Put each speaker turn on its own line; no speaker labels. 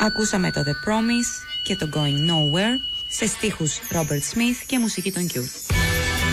Ακούσαμε το The Promise και το Going Nowhere σε στίχους Robert Smith και μουσική των Cure.